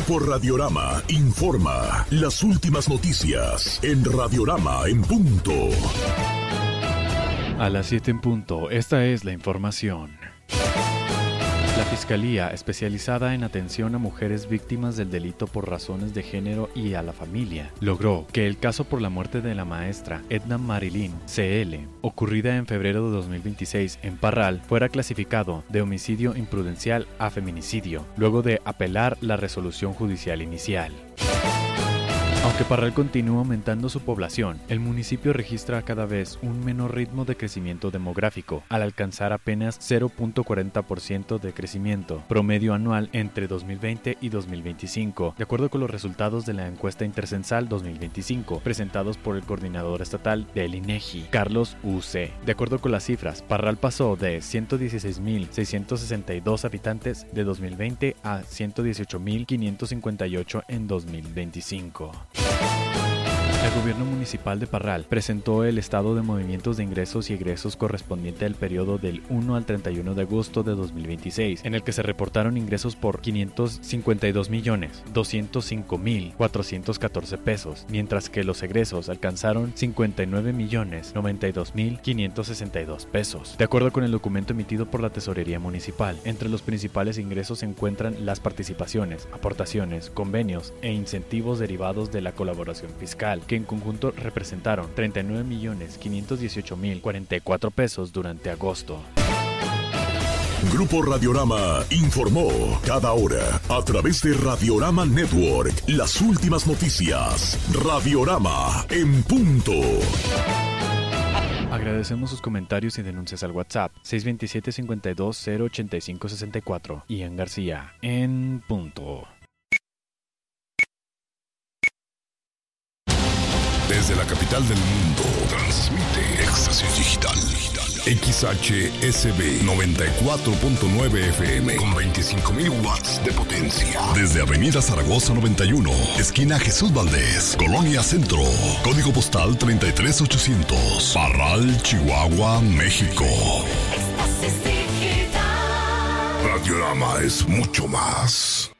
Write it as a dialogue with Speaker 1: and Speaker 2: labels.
Speaker 1: Grupo Radiorama informa las últimas noticias en Radiorama en punto.
Speaker 2: A las 7 en punto, esta es la información. La Fiscalía, especializada en atención a mujeres víctimas del delito por razones de género y a la familia, logró que el caso por la muerte de la maestra Edna Marilyn C.L., ocurrida en febrero de 2026 en Parral, fuera clasificado de homicidio imprudencial a feminicidio, luego de apelar la resolución judicial inicial. Aunque Parral continúa aumentando su población, el municipio registra cada vez un menor ritmo de crecimiento demográfico, al alcanzar apenas 0.40% de crecimiento promedio anual entre 2020 y 2025, de acuerdo con los resultados de la encuesta intercensal 2025, presentados por el coordinador estatal del INEGI, Carlos U.C. De acuerdo con las cifras, Parral pasó de 116.662 habitantes de 2020 a 118.558 en 2025. El gobierno municipal de Parral presentó el estado de movimientos de ingresos y egresos correspondiente al periodo del 1 al 31 de agosto de 2026, en el que se reportaron ingresos por 552.205.414 pesos, mientras que los egresos alcanzaron 59.092.562 pesos. De acuerdo con el documento emitido por la Tesorería Municipal, entre los principales ingresos se encuentran las participaciones, aportaciones, convenios e incentivos derivados de la colaboración fiscal, que en conjunto representaron 39.518.044 pesos durante agosto.
Speaker 1: Grupo Radiorama informó cada hora a través de Radiorama Network las últimas noticias. Radiorama en punto.
Speaker 2: Agradecemos sus comentarios y denuncias al WhatsApp 627-52-085-64. Ian García en punto.
Speaker 1: Desde la capital del mundo, transmite Éxtasis Digital. XHSB 94.9 FM con 25.000 watts de potencia. Desde Avenida Zaragoza 91, esquina Jesús Valdés, Colonia Centro. Código postal 33800. Parral, Chihuahua, México. Éxtasis Digital. Radiorama es mucho más.